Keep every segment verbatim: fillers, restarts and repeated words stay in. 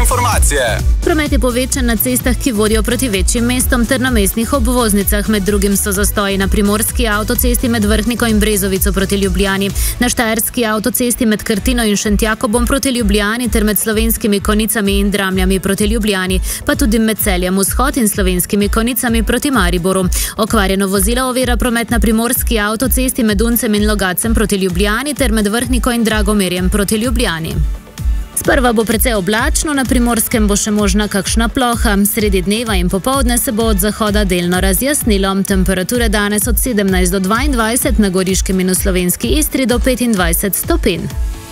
informacije. Promet je povečan na cestah, ki vodijo proti večjim mestom ter na mestnih obvoznicah. Med drugim so zastoji na primorski avtocesti med Vrhniko in Brezovico proti Ljubljani, na štajerski avtocesti med Krtino in Šentjakobom proti Ljubljani ter med Slovenskimi Konicami in Dramljami proti Ljubljani, pa tudi med Celjem Vzhod in Slovenskimi Konicami proti Mariboru. Okvarjeno vozilo ovira promet na primorski avtocesti med Uncem in Logacem proti Ljubljani ter med Vrhniko in Dragomerjem proti Ljubljani. Sprva bo precej oblačno, na Primorskem bo še možna kakšna ploha. Sredi dneva in popoldne se bo od zahoda delno razjasnilo. Temperature danes od sedemnajst do dvaindvajset, na Goriškem in v slovenski Istri do petindvajset stopinj.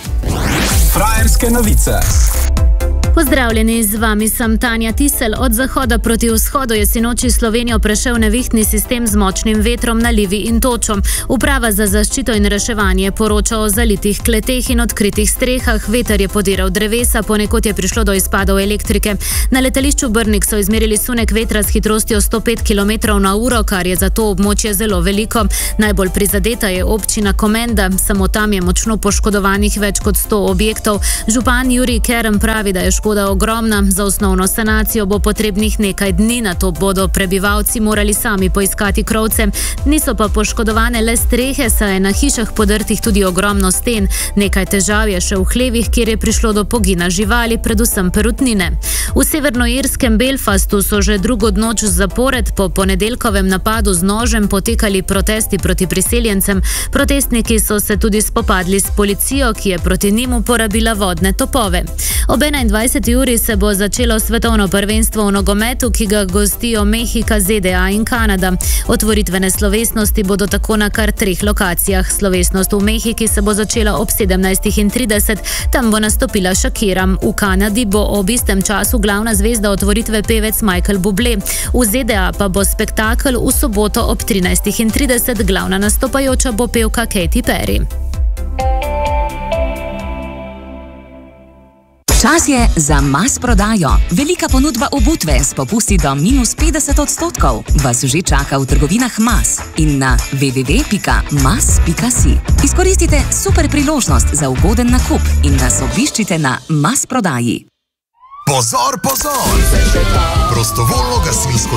Frajerske novice. Pozdravljeni, z vami sem Tanja Tisel. Od zahoda proti vzhodu je sinoči Slovenijo prešel nevihtni sistem z močnim vetrom, nalivi in točo. Uprava za zaščito in reševanje poroča o zalitih kleteh in odkritih strehah. Veter je podiral drevesa, ponekod je prišlo do izpadov elektrike. Na letališču Brnik so izmerili sunek vetra s hitrostjo sto pet kilometrov na uro, kar je za to območje zelo veliko. Najbolj prizadeta je občina Komenda, samo tam je močno poškodovanih več kot sto objektov. Župan Jurij Kerem pravi, da je škoda ogromna. Za osnovno sanacijo bo potrebnih nekaj dni, na to bodo prebivalci morali sami poiskati krovce. Niso pa poškodovane le strehe, saj je na hišah podrtih tudi ogromno sten. Nekaj težav je še v hlevih, kjer je prišlo do pogina živali, predvsem perutnine. V severnoirskem Belfastu so že drugo noč zapored po ponedeljkovem napadu z nožem potekali protesti proti priseljencem. Protestniki so se tudi spopadli s policijo, ki je proti njim uporabila vodne topove. Ob enaindvajseti uri se bo začelo svetovno prvenstvo v nogometu, ki ga gostijo Mehika, Z D A in Kanada. Otvoritvene slovesnosti bodo tako na kar treh lokacijah. Slovesnost v Mehiki se bo začela ob sedemnajstih trideset, tam bo nastopila Shakira. V Kanadi bo ob istem času glavna zvezda otvoritve pevec Michael Bublé. V Z D A pa bo spektakel v soboto ob trinajstih trideset, glavna nastopajoča bo pevka Katy Perry. Čas je za Mas prodajo. Velika ponudba obutve s popusti do minus petdeset odstotkov vas že čaka v trgovinah Mas in na w w w pika mas pika si. Izkoristite super priložnost za ugoden nakup in nas obiščite na Mas prodaji. Pozor, pozor! Prostovoljno gasilsko